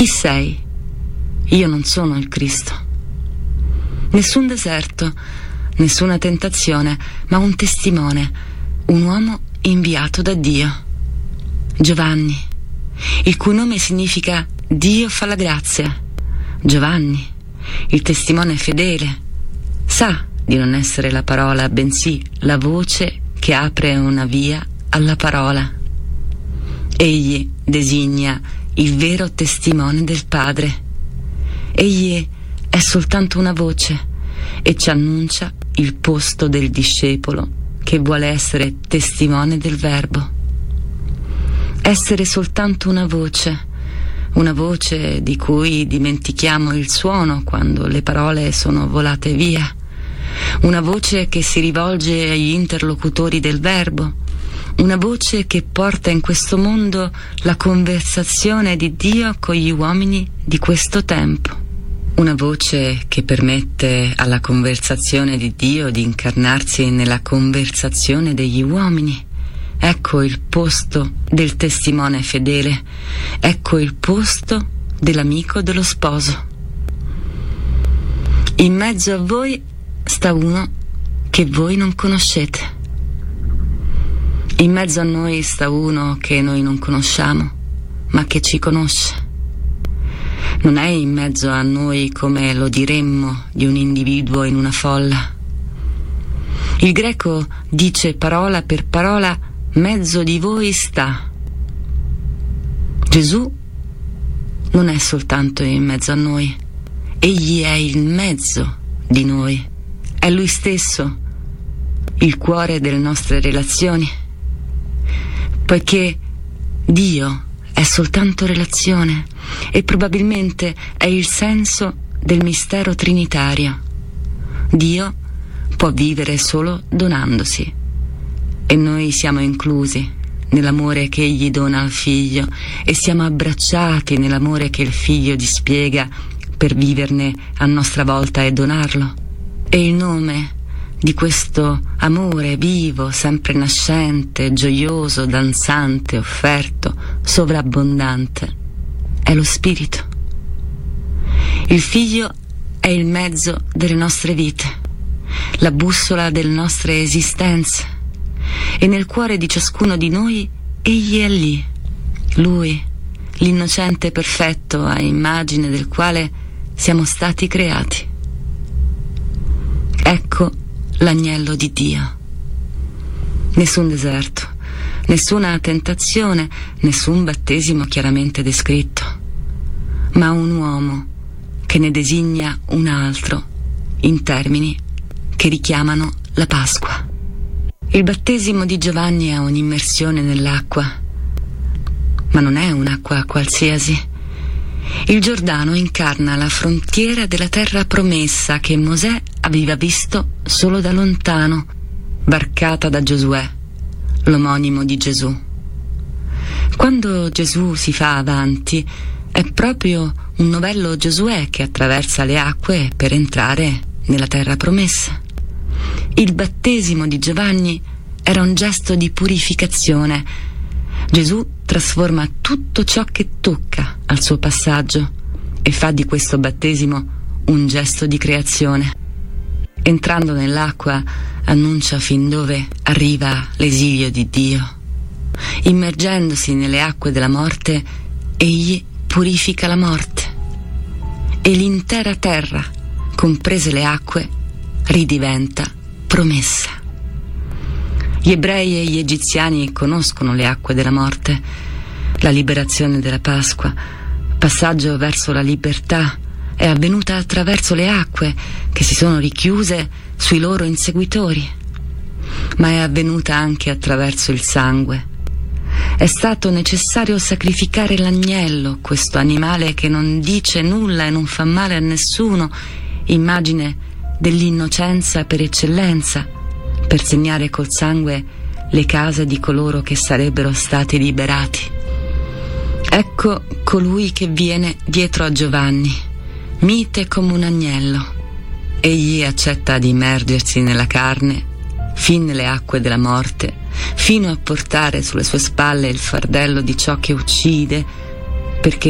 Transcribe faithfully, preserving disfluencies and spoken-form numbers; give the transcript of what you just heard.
Chi sei? Io non sono il Cristo. Nessun deserto, nessuna tentazione, ma un testimone, un uomo inviato da Dio. Giovanni, il cui nome significa Dio fa la grazia. Giovanni, il testimone fedele, sa di non essere la parola, bensì la voce che apre una via alla parola. Egli designa il vero testimone del Padre. Egli è soltanto una voce e ci annuncia il posto del discepolo che vuole essere testimone del Verbo. Essere soltanto una voce, una voce di cui dimentichiamo il suono quando le parole sono volate via, una voce che si rivolge agli interlocutori del Verbo, una voce che porta in questo mondo la conversazione di Dio con gli uomini di questo tempo. Una voce che permette alla conversazione di Dio di incarnarsi nella conversazione degli uomini. Ecco il posto del testimone fedele, ecco il posto dell'amico dello sposo. In mezzo a voi sta uno che voi non conoscete. In mezzo a noi sta uno che noi non conosciamo, ma che ci conosce. Non è in mezzo a noi come lo diremmo di un individuo in una folla. Il greco dice parola per parola: mezzo di voi sta. Gesù non è soltanto in mezzo a noi, egli è il mezzo di noi, è lui stesso, il cuore delle nostre relazioni. Poiché Dio è soltanto relazione e probabilmente è il senso del mistero trinitario. Dio può vivere solo donandosi e noi siamo inclusi nell'amore che egli dona al figlio e siamo abbracciati nell'amore che il figlio dispiega per viverne a nostra volta e donarlo. E il nome di questo amore vivo, sempre nascente, gioioso, danzante, offerto, sovrabbondante, è lo Spirito. Il Figlio è il mezzo delle nostre vite, la bussola delle nostre esistenze, e nel cuore di ciascuno di noi egli è lì, lui, l'innocente perfetto a immagine del quale siamo stati creati. Ecco l'agnello di Dio. Nessun deserto, nessuna tentazione, nessun battesimo chiaramente descritto, ma un uomo che ne designa un altro in termini che richiamano la Pasqua. Il battesimo di Giovanni è un'immersione nell'acqua, ma non è un'acqua qualsiasi. Il Giordano incarna la frontiera della terra promessa che Mosè aveva visto solo da lontano, varcata da Giosuè, l'omonimo di Gesù. Quando Gesù si fa avanti, è proprio un novello Giosuè che attraversa le acque per entrare nella terra promessa. Il battesimo di Giovanni era un gesto di purificazione. Gesù trasforma tutto ciò che tocca al suo passaggio e fa di questo battesimo un gesto di creazione. Entrando nell'acqua annuncia fin dove arriva l'esilio di Dio. Immergendosi nelle acque della morte, egli purifica la morte e l'intera terra, comprese le acque, ridiventa promessa. Gli ebrei e gli egiziani conoscono le acque della morte, la liberazione della Pasqua, passaggio verso la libertà, è avvenuta attraverso le acque che si sono richiuse sui loro inseguitori, ma è avvenuta anche attraverso il sangue. È stato necessario sacrificare l'agnello, questo animale che non dice nulla e non fa male a nessuno, immagine dell'innocenza per eccellenza, per segnare col sangue le case di coloro che sarebbero stati liberati. Ecco colui che viene dietro a Giovanni, mite come un agnello. Egli accetta di immergersi nella carne, fin nelle acque della morte, fino a portare sulle sue spalle il fardello di ciò che uccide, perché